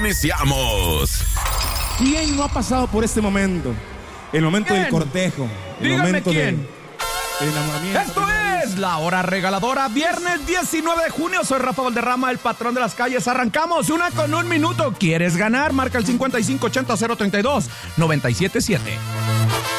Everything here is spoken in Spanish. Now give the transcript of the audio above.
iniciamos. ¿Quién no ha pasado por este momento? El momento del cortejo. El momento del enamoramiento. Esto es La Hora Regaladora, viernes 19 de junio. Soy Rafa Valderrama, el patrón de las calles. Arrancamos 1 con 1 minuto. ¿Quieres ganar? Marca el 5580-032-977.